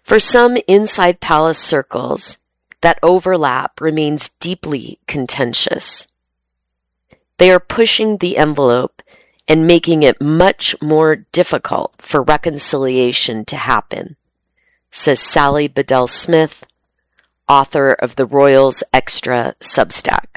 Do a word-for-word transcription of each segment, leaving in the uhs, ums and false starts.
For some inside palace circles, that overlap remains deeply contentious. They are pushing the envelope and making it much more difficult for reconciliation to happen, says Sally Bedell Smith, author of the Royals Extra Substack.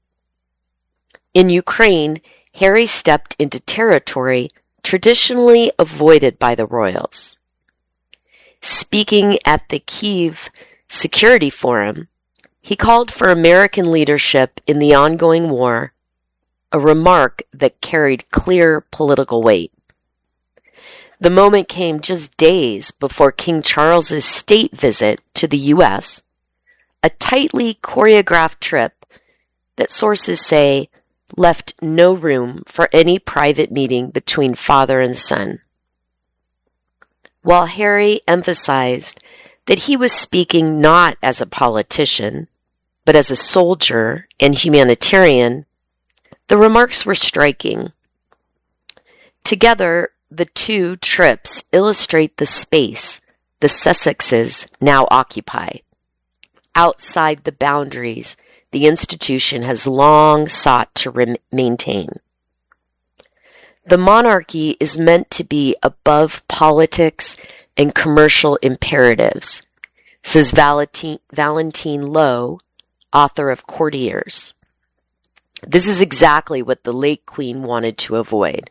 In Ukraine, Harry stepped into territory traditionally avoided by the royals. Speaking at the Kyiv Security Forum, he called for American leadership in the ongoing war, a remark that carried clear political weight. The moment came just days before King Charles's state visit to the U S, a tightly choreographed trip that sources say left no room for any private meeting between father and son. While Harry emphasized that he was speaking not as a politician, but as a soldier and humanitarian, the remarks were striking. Together, the two trips illustrate the space the Sussexes now occupy, outside the boundaries the institution has long sought to re- maintain. The monarchy is meant to be above politics and commercial imperatives, says Valentine, Valentine Lowe, author of Courtiers. This is exactly what the late Queen wanted to avoid.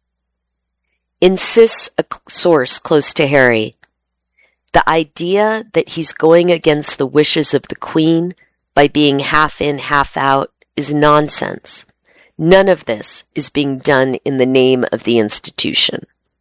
Insists a source close to Harry, the idea that he's going against the wishes of the Queen by being half in, half out is nonsense. None of this is being done in the name of the institution.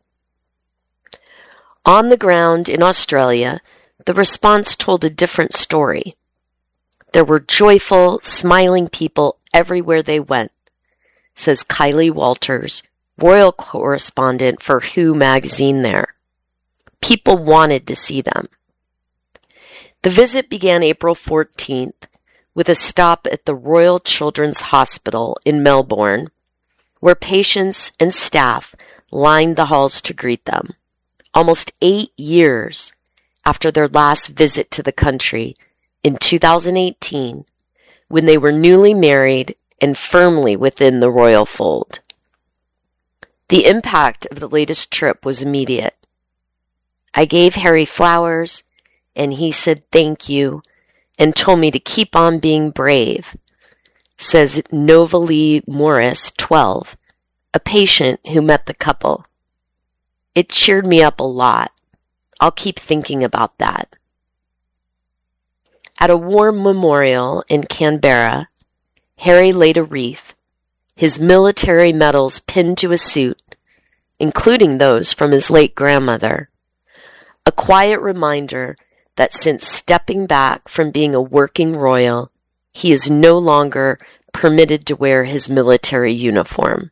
On the ground in Australia, the response told a different story. There were joyful, smiling people everywhere they went, says Kylie Walters, royal correspondent for Who magazine there. People wanted to see them. The visit began April fourteenth with a stop at the Royal Children's Hospital in Melbourne, where patients and staff lined the halls to greet them, almost eight years after their last visit to the country in two thousand eighteen, when they were newly married and firmly within the royal fold. The impact of the latest trip was immediate. I gave Harry flowers, and he said thank you, and told me to keep on being brave, says Novalee Morris, twelve, a patient who met the couple. It cheered me up a lot. I'll keep thinking about that. At a war memorial in Canberra, Harry laid a wreath, his military medals pinned to his suit, including those from his late grandmother, a quiet reminder that since stepping back from being a working royal, he is no longer permitted to wear his military uniform.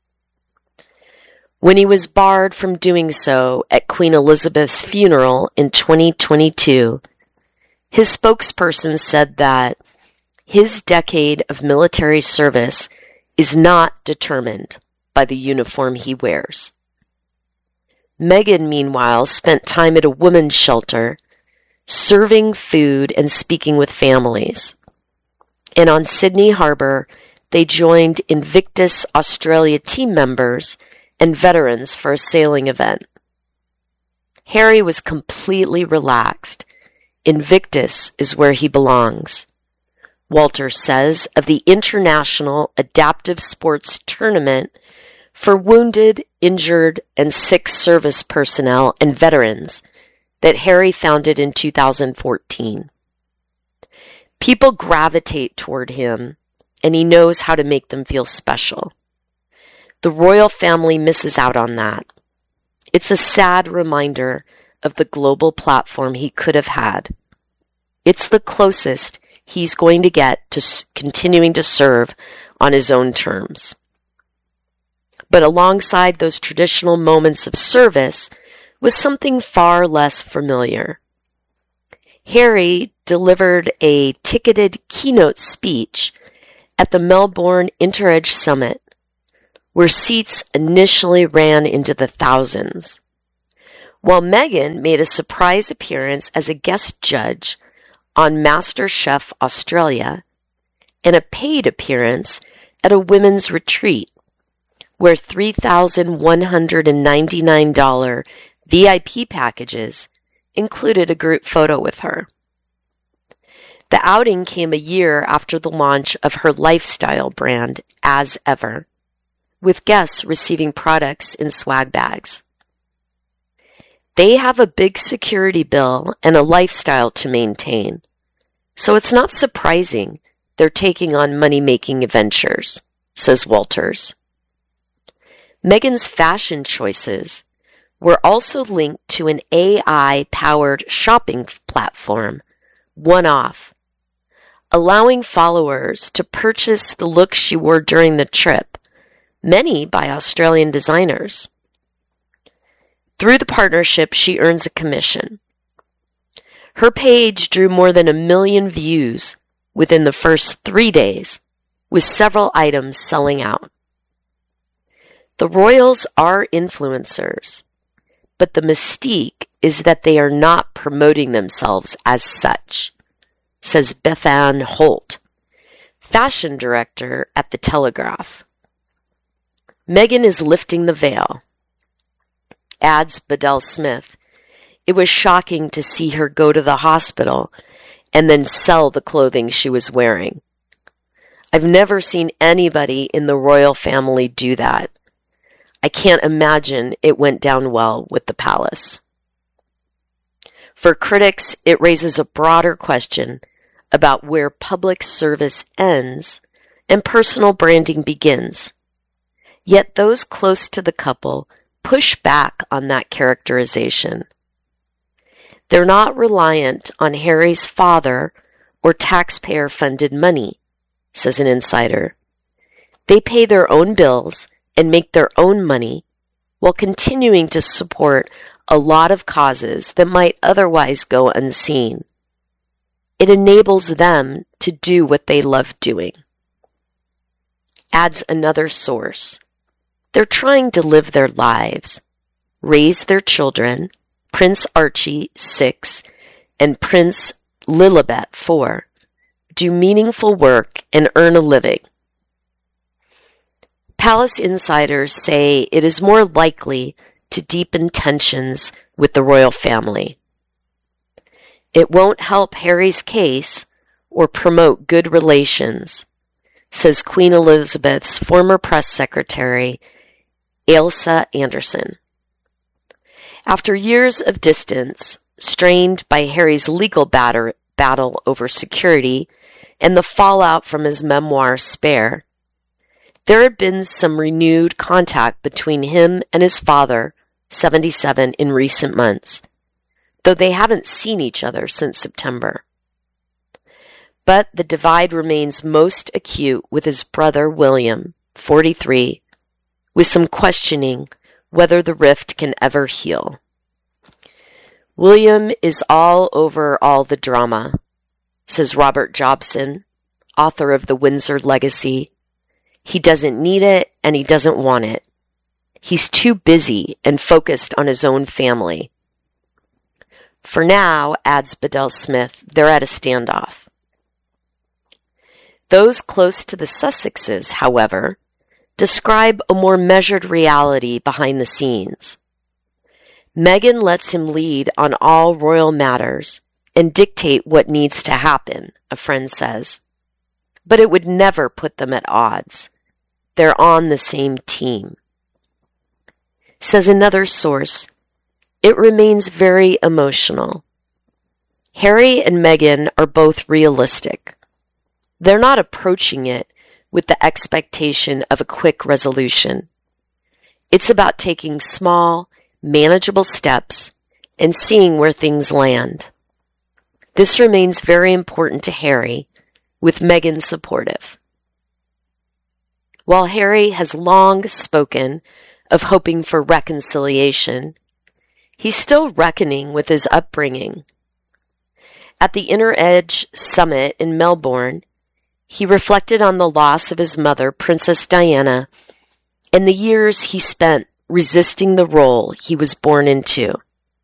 When he was barred from doing so at Queen Elizabeth's funeral in twenty twenty-two, his spokesperson said that his decade of military service is not determined by the uniform he wears. Meghan, meanwhile, spent time at a women's shelter serving food and speaking with families. And on Sydney Harbour, they joined Invictus Australia team members and veterans for a sailing event. Harry was completely relaxed. Invictus is where he belongs. Walter says of the International Adaptive Sports Tournament for wounded, injured, and sick service personnel and veterans that Harry founded in two thousand fourteen. People gravitate toward him, and he knows how to make them feel special. The royal family misses out on that. It's a sad reminder of the global platform he could have had. It's the closest he's going to get to continuing to serve on his own terms. But alongside those traditional moments of service was something far less familiar. Harry delivered a ticketed keynote speech at the Melbourne InterEdge Summit, where seats initially ran into the thousands. while Meghan made a surprise appearance as a guest judge on MasterChef Australia and a paid appearance at a women's retreat where three thousand one hundred ninety-nine dollars V I P packages included a group photo with her. The outing came a year after the launch of her lifestyle brand, As Ever, with guests receiving products in swag bags. They have a big security bill and a lifestyle to maintain, so it's not surprising they're taking on money-making ventures, says Walters. Meghan's fashion choices were also linked to an A I-powered shopping platform, One-Off, allowing followers to purchase the looks she wore during the trip, many by Australian designers. Through the partnership, she earns a commission. Her page drew more than a million views within the first three days, with several items selling out. The royals are influencers, but the mystique is that they are not promoting themselves as such, says Beth Ann Holt, fashion director at The Telegraph. Meghan is lifting the veil. Adds Bedell Smith, it was shocking to see her go to the hospital and then sell the clothing she was wearing. I've never seen anybody in the royal family do that. I can't imagine it went down well with the palace. For critics, it raises a broader question about where public service ends and personal branding begins. Yet those close to the couple push back on that characterization. They're not reliant on Harry's father or taxpayer-funded money, says an insider. They pay their own bills and make their own money while continuing to support a lot of causes that might otherwise go unseen. It enables them to do what they love doing. Adds another source. They're trying to live their lives, raise their children, Prince Archie, six, and Prince Lilibet, four, do meaningful work and earn a living. Palace insiders say it is more likely to deepen tensions with the royal family. It won't help Harry's case or promote good relations, says Queen Elizabeth's former press secretary, Ailsa Anderson. After years of distance, strained by Harry's legal batter, battle over security and the fallout from his memoir Spare, there had been some renewed contact between him and his father, seventy-seven, in recent months, though they haven't seen each other since September. But the divide remains most acute with his brother William, forty-three, with some questioning whether the rift can ever heal. William is all over all the drama, says Robert Jobson, author of The Windsor Legacy. He doesn't need it and he doesn't want it. He's too busy and focused on his own family. For now, adds Bedell Smith, they're at a standoff. Those close to the Sussexes, however, describe a more measured reality behind the scenes. Meghan lets him lead on all royal matters and dictate what needs to happen, a friend says. But it would never put them at odds. They're on the same team. Says another source, it remains very emotional. Harry and Meghan are both realistic. They're not approaching it with the expectation of a quick resolution. It's about taking small, manageable steps and seeing where things land. This remains very important to Harry, with Meghan supportive. While Harry has long spoken of hoping for reconciliation, he's still reckoning with his upbringing. At the Inner Edge Summit in Melbourne, he reflected on the loss of his mother, Princess Diana, and the years he spent resisting the role he was born into.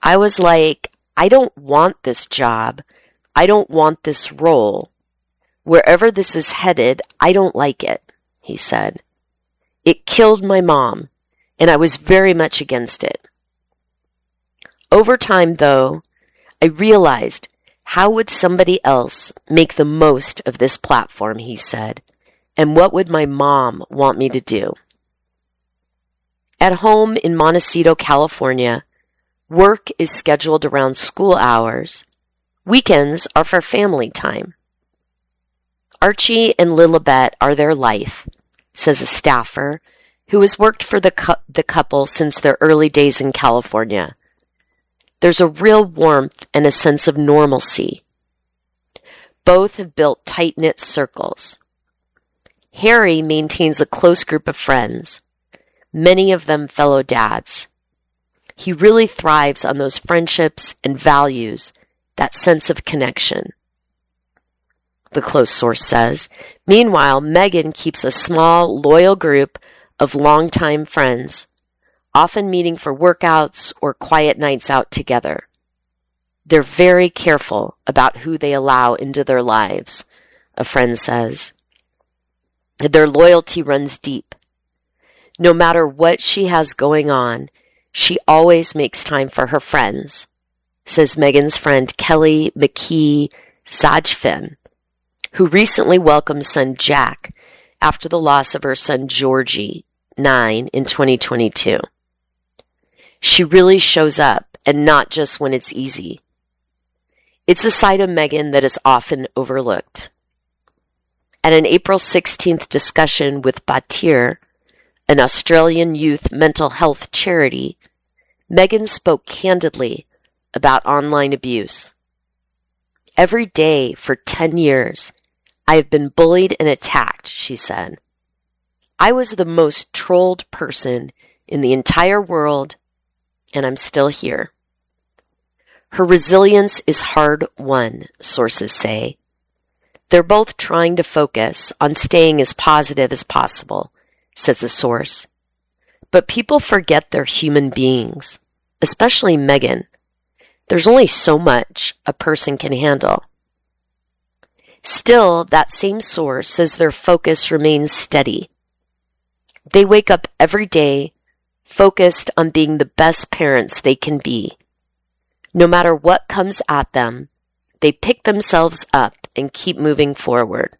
I was like, I don't want this job. I don't want this role. Wherever this is headed, I don't like it, he said. It killed my mom, and I was very much against it. Over time, though, I realized, how would somebody else make the most of this platform, he said, and what would my mom want me to do? At home in Montecito, California, work is scheduled around school hours. Weekends are for family time. Archie and Lilibet are their life, says a staffer who has worked for the, cu- the couple since their early days in California. There's a real warmth and a sense of normalcy. Both have built tight-knit circles. Harry maintains a close group of friends, many of them fellow dads. He really thrives on those friendships and values, that sense of connection. The close source says. Meanwhile, Meghan keeps a small, loyal group of longtime friends, often meeting for workouts or quiet nights out together. They're very careful about who they allow into their lives, a friend says. Their loyalty runs deep. No matter what she has going on, she always makes time for her friends, says Meghan's friend Kelly McKee Zajfin, who recently welcomed son Jack after the loss of her son Georgie, nine, in twenty twenty-two. She really shows up, and not just when it's easy. It's a side of Meghan that is often overlooked. At an April sixteenth discussion with Batyr, an Australian youth mental health charity, Meghan spoke candidly about online abuse. Every day for ten years, I have been bullied and attacked, she said. I was the most trolled person in the entire world, and I'm still here. Her resilience is hard won, sources say. They're both trying to focus on staying as positive as possible, says a source. But people forget they're human beings, especially Meghan. There's only so much a person can handle. Still, that same source says their focus remains steady. They wake up every day focused on being the best parents they can be. No matter what comes at them, they pick themselves up and keep moving forward.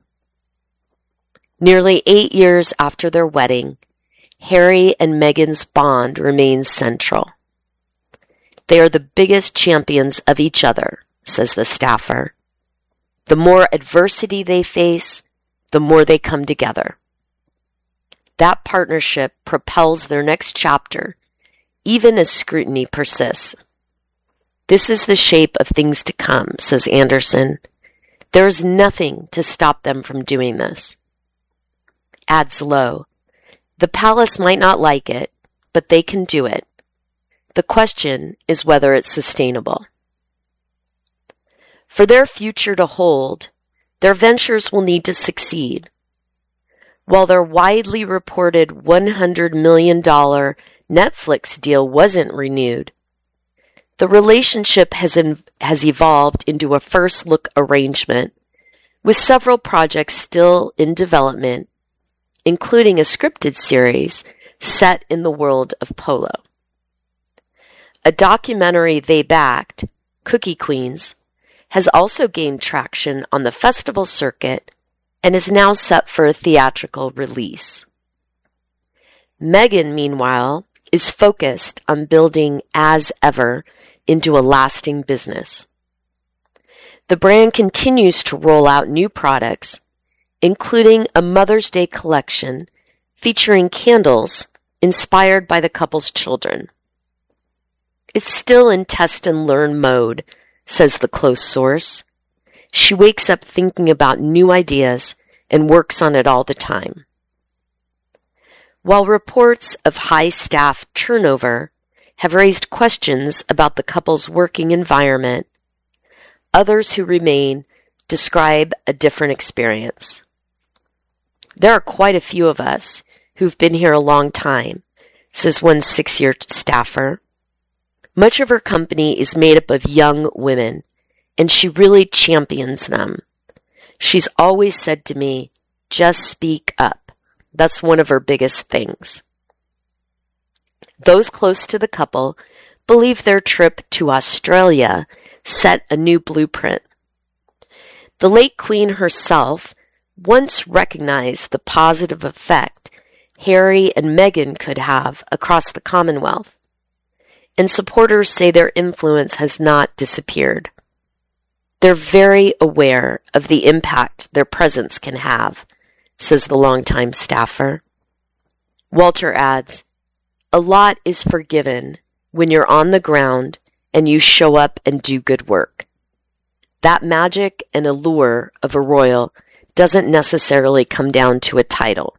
Nearly eight years after their wedding, Harry and Meghan's bond remains central. They are the biggest champions of each other, says the staffer. The more adversity they face, the more they come together. That partnership propels their next chapter, even as scrutiny persists. This is the shape of things to come, says Anderson. There is nothing to stop them from doing this. Adds Lowe, the palace might not like it, but they can do it. The question is whether it's sustainable. For their future to hold, their ventures will need to succeed. While their widely reported one hundred million dollars Netflix deal wasn't renewed, the relationship has, in, has evolved into a first-look arrangement with several projects still in development, including a scripted series set in the world of polo. A documentary they backed, Cookie Queens, has also gained traction on the festival circuit and is now set for a theatrical release. Meghan, meanwhile, is focused on building As Ever into a lasting business. The brand continues to roll out new products, including a Mother's Day collection featuring candles inspired by the couple's children. It's still in test and learn mode, says the close source. She wakes up thinking about new ideas and works on it all the time. While reports of high staff turnover have raised questions about the couple's working environment, others who remain describe a different experience. There are quite a few of us who've been here a long time, says one six-year staffer. Much of her company is made up of young women, and she really champions them. She's always said to me, just speak up. That's one of her biggest things. Those close to the couple believe their trip to Australia set a new blueprint. The late Queen herself once recognized the positive effect Harry and Meghan could have across the Commonwealth, and supporters say their influence has not disappeared. They're very aware of the impact their presence can have, says the longtime staffer. Walter adds, a lot is forgiven when you're on the ground and you show up and do good work. That magic and allure of a royal doesn't necessarily come down to a title.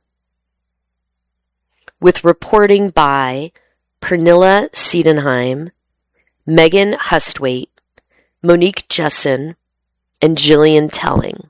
With reporting by Pernilla Siedenheim, Megan Hustwaite, Monique Jessen, and Gillian Telling.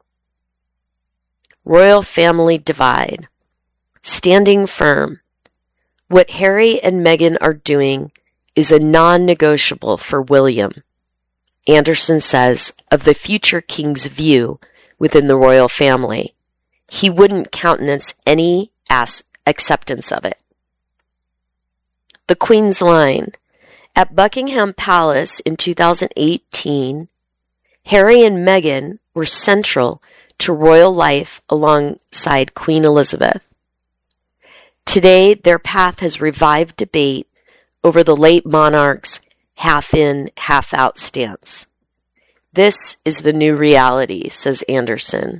Royal Family Divide. Standing firm. What Harry and Meghan are doing is a non-negotiable for William, Anderson says of the future king's view within the royal family. He wouldn't countenance any as- acceptance of it. The Queen's line. At Buckingham Palace in two thousand eighteen, Harry and Meghan were central to royal life alongside Queen Elizabeth. Today, their path has revived debate over the late monarch's half-in, half-out stance. This is the new reality, says Anderson.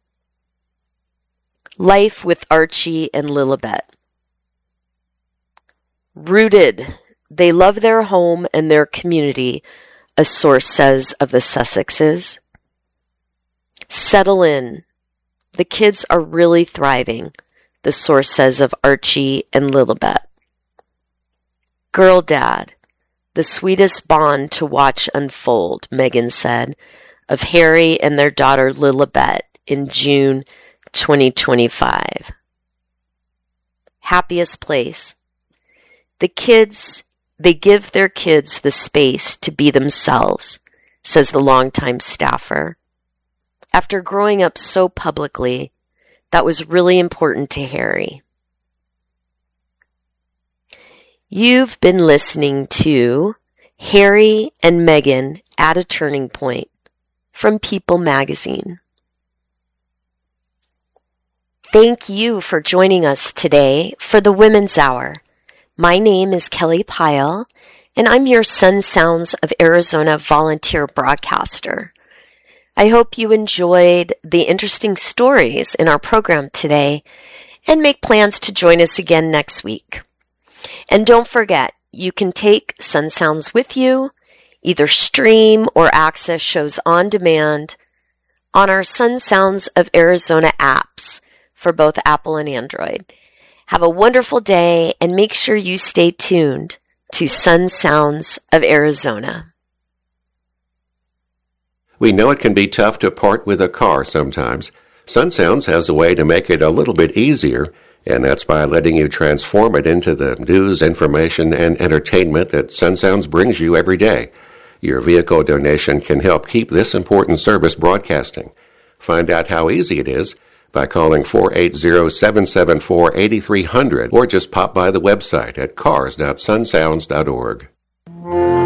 Life with Archie and Lilibet. Rooted. They love their home and their community, a source says of the Sussexes. Settle in. The kids are really thriving, the source says of Archie and Lilibet. Girl dad. The sweetest bond to watch unfold, Meghan said of Harry and their daughter Lilibet in June twenty twenty-five. Happiest place. The kids, they give their kids the space to be themselves, says the longtime staffer. After growing up so publicly, that was really important to Harry. You've been listening to Harry and Meghan at a Turning Point from People Magazine. Thank you for joining us today for the Women's Hour. My name is Kelly Pyle, and I'm your Sun Sounds of Arizona volunteer broadcaster. I hope you enjoyed the interesting stories in our program today and make plans to join us again next week. And don't forget, you can take Sun Sounds with you, either stream or access shows on demand on our Sun Sounds of Arizona apps for both Apple and Android. Have a wonderful day and make sure you stay tuned to Sun Sounds of Arizona. We know it can be tough to part with a car sometimes. Sun Sounds has a way to make it a little bit easier, and that's by letting you transform it into the news, information, and entertainment that Sun Sounds brings you every day. Your vehicle donation can help keep this important service broadcasting. Find out how easy it is by calling four eight zero, seven seven four, eight three zero zero or just pop by the website at cars dot sun sounds dot org.